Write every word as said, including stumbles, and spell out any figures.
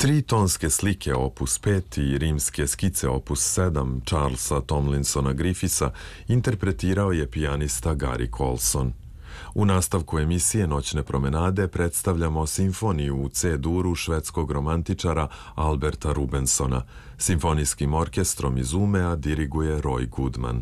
Tri tonske slike opus pet i rimske skice opus sedam Charlesa Tomlinsona Griffisa interpretirao je pijanista Gary Colson. U nastavku emisije Noćne promenade predstavljamo simfoniju u C-duru švedskog romantičara Alberta Rubensona. Simfonijskim orkestrom iz Umea diriguje Roy Goodman.